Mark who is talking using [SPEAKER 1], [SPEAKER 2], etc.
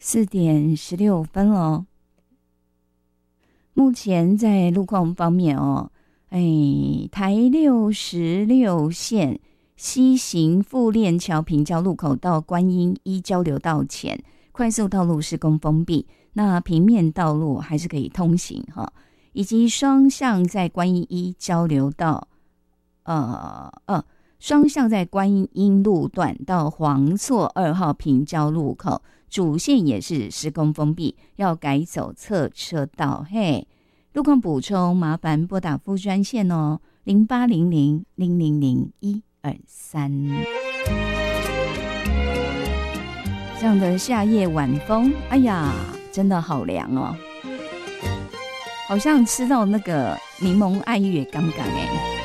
[SPEAKER 1] 4:16了。目前在路况方面台6、16线西行富链桥平交路口到观音一交流道前，快速道路施工封闭，那平面道路还是可以通行哈，以及双向在观音一交流道，双向在观音路段到黄厝2号平交路口，主线也是施工封闭，要改走侧车道。嘿，路况补充，麻烦拨打副专线0800000123。这样的夏夜晚风，哎呀，真的好凉哦，好像吃到那个柠檬爱玉的感觉